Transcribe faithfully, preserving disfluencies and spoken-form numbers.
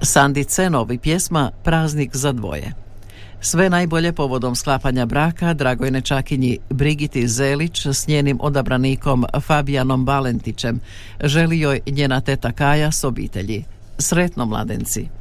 Sandi Cenov i pjesma Praznik za dvoje. Sve najbolje povodom sklapanja braka dragoj nečakinji Brigiti Zelić s njenim odabranikom Fabijanom Valentićem želi joj njena teta Kaja s obitelji. Sretno, mladenci!